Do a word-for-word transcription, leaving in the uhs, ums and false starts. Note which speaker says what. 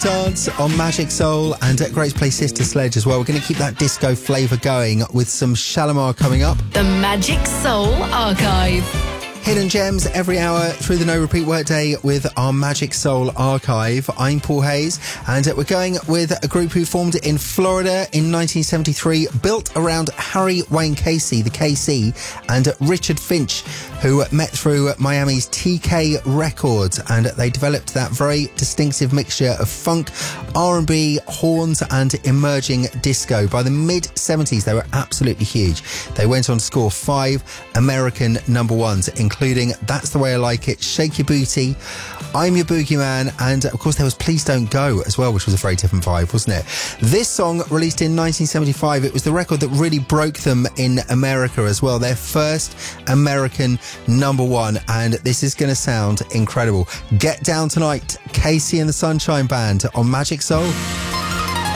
Speaker 1: Dance on Magic Soul and at Great Play Sister Sledge as well. We're going to keep that disco flavour going with some Shalimar coming up.
Speaker 2: The Magic Soul Archive.
Speaker 1: Hidden gems every hour through the No Repeat Workday with our Magic Soul Archive. I'm Paul Hayes, and we're going with a group who formed in Florida in nineteen seventy-three, built around Harry Wayne Casey, the K C, and Richard Finch, who met through Miami's T K Records, and they developed that very distinctive mixture of funk, R and B, horns, and emerging disco. By the mid-seventies, they were absolutely huge. They went on to score five American number ones, including That's the Way I Like It, Shake Your Booty, I'm Your Boogeyman, and of course there was Please Don't Go as well, which was a very different vibe, wasn't it? This song, released in nineteen seventy-five, it was the record that really broke them in America as well. Their first American number one, and this is going to sound incredible. Get Down Tonight, Casey and the Sunshine Band on Magic Soul.